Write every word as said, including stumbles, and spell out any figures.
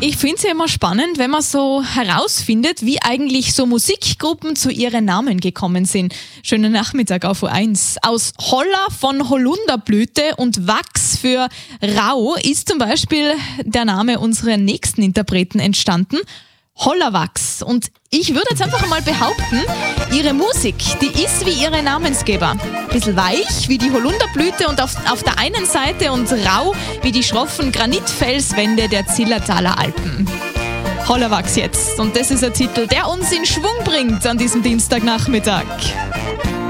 Ich finde es ja immer spannend, wenn man so herausfindet, wie eigentlich so Musikgruppen zu ihren Namen gekommen sind. Schönen Nachmittag auf U eins. Aus Holler von Holunderblüte und Wachs für Rau ist zum Beispiel der Name unserer nächsten Interpreten entstanden. Hollerwachs. Und ich würde jetzt einfach mal behaupten, ihre Musik, die ist wie ihre Namensgeber. Bisschen weich wie die Holunderblüte und auf, auf der einen Seite und rau wie die schroffen Granitfelswände der Zillertaler Alpen. Hollerwachs jetzt. Und das ist ein Titel, der uns in Schwung bringt an diesem Dienstagnachmittag.